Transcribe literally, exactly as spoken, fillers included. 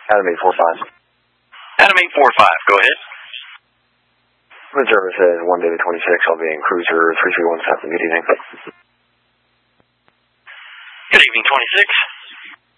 Adam eight four five. Adam eight four five, go ahead. Wind service says one David twenty-six, I'll be in cruiser three three one seven. Good evening. Good evening, twenty-six.